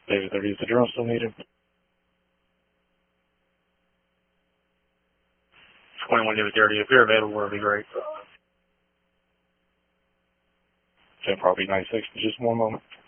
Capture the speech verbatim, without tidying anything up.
David thirty, is the drone still needed? twenty-one David thirty, if you're available, it would be great. ten, probably ninety-six, just one moment.